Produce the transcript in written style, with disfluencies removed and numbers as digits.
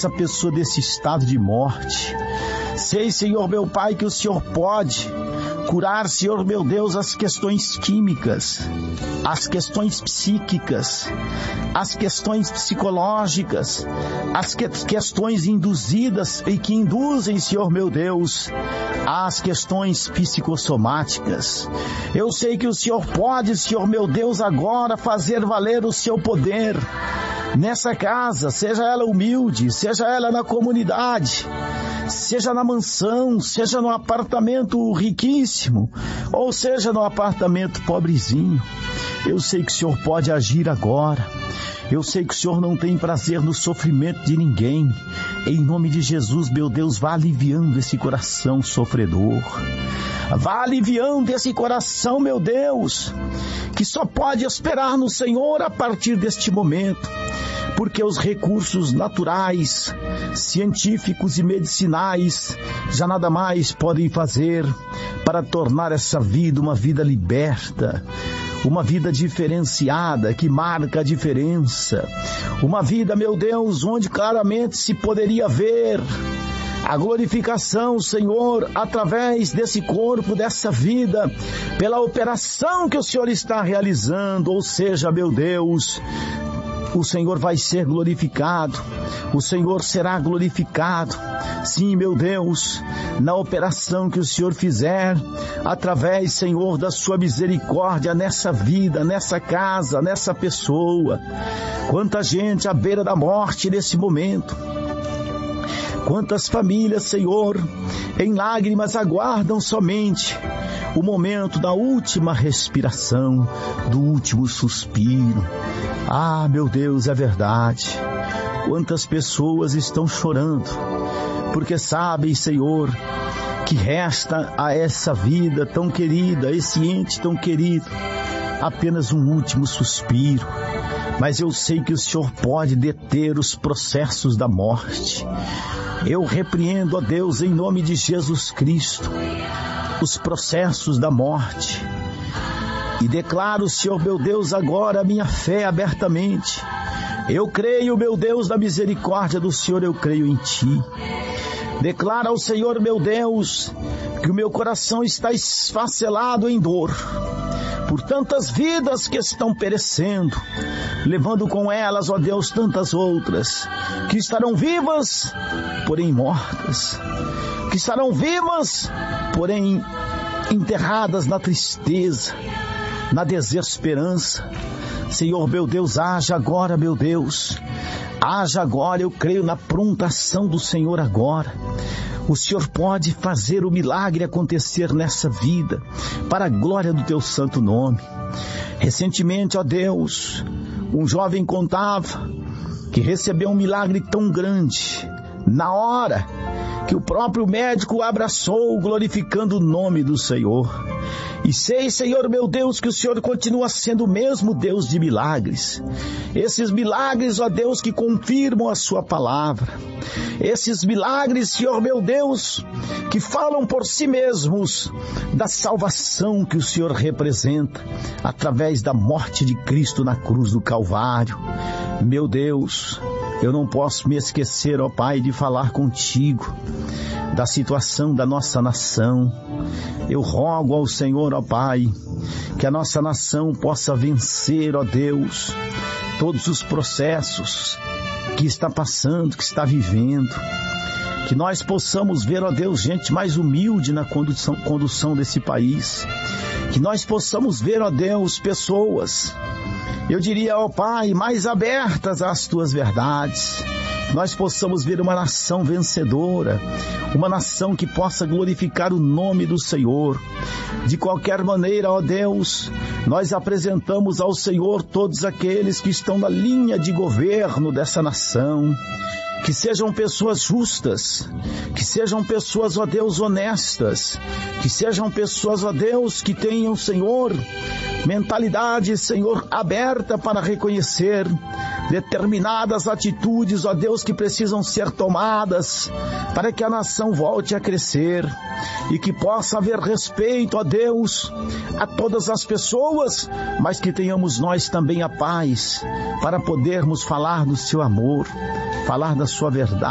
essa pessoa desse estado de morte. Sei, Senhor meu Pai, que o Senhor pode curar, Senhor meu Deus, as questões químicas, as questões psíquicas, as questões psicológicas, as questões induzidas e que induzem, Senhor meu Deus, as questões psicossomáticas. Eu sei que o Senhor pode, Senhor meu Deus, agora fazer valer o seu poder nessa casa, seja ela humilde, seja ela na comunidade, seja na mansão, seja no apartamento riquíssimo, ou seja no apartamento pobrezinho. Eu sei que o Senhor pode agir agora. Eu sei que o Senhor não tem prazer no sofrimento de ninguém. Em nome de Jesus, meu Deus, vá aliviando esse coração sofredor. Vá aliviando esse coração, meu Deus, que só pode esperar no Senhor a partir deste momento. Porque os recursos naturais, científicos e medicinais já nada mais podem fazer para tornar essa vida uma vida liberta, uma vida diferenciada, que marca a diferença. Uma vida, meu Deus, onde claramente se poderia ver a glorificação, Senhor, através desse corpo, dessa vida, pela operação que o Senhor está realizando. Ou seja, meu Deus, o Senhor vai ser glorificado, o Senhor será glorificado, sim, meu Deus, na operação que o Senhor fizer, através, Senhor, da sua misericórdia nessa vida, nessa casa, nessa pessoa. Quanta gente à beira da morte nesse momento, quantas famílias, Senhor, em lágrimas aguardam somente o momento da última respiração, do último suspiro. Ah, meu Deus, é verdade. Quantas pessoas estão chorando, porque sabem, Senhor, que resta a essa vida tão querida, esse ente tão querido, apenas um último suspiro. Mas eu sei que o Senhor pode deter os processos da morte. Eu repreendo, ó Deus, em nome de Jesus Cristo, os processos da morte. E declaro, Senhor meu Deus, agora a minha fé abertamente. Eu creio, meu Deus, na misericórdia do Senhor, eu creio em Ti. Declara ao Senhor, meu Deus, que o meu coração está esfacelado em dor por tantas vidas que estão perecendo, levando com elas, ó Deus, tantas outras que estarão vivas, porém mortas, que estarão vivas, porém enterradas na tristeza, na desesperança. Senhor meu Deus, haja agora, meu Deus, haja agora. Eu creio na pronta ação do Senhor agora. O Senhor pode fazer o milagre acontecer nessa vida, para a glória do Teu santo nome. Recentemente, ó Deus, um jovem contava que recebeu um milagre tão grande, na hora que o próprio médico o abraçou, glorificando o nome do Senhor. E sei, Senhor meu Deus, que o Senhor continua sendo o mesmo Deus de milagres. Esses milagres, ó Deus, que confirmam a Sua palavra. Esses milagres, Senhor meu Deus, que falam por si mesmos da salvação que o Senhor representa através da morte de Cristo na cruz do Calvário. Meu Deus, eu não posso me esquecer, ó Pai, de falar contigo da situação da nossa nação. Eu rogo ao Senhor, ó Pai, que a nossa nação possa vencer, ó Deus, todos os processos que está passando, que está vivendo. Que nós possamos ver, ó Deus, gente mais humilde na condução desse país. Que nós possamos ver, ó Deus, pessoas, eu diria, ó Pai, mais abertas às Tuas verdades. Nós possamos ver uma nação vencedora, uma nação que possa glorificar o nome do Senhor. De qualquer maneira, ó Deus, nós apresentamos ao Senhor todos aqueles que estão na linha de governo dessa nação. Que sejam pessoas justas, que sejam pessoas, ó Deus, honestas, que sejam pessoas, ó Deus, que tenham, Senhor, mentalidade, Senhor, aberta para reconhecer determinadas atitudes, ó Deus, que precisam ser tomadas para que a nação volte a crescer e que possa haver respeito, ó Deus, a todas as pessoas, mas que tenhamos nós também a paz para podermos falar do Seu amor, falar da Sua verdade.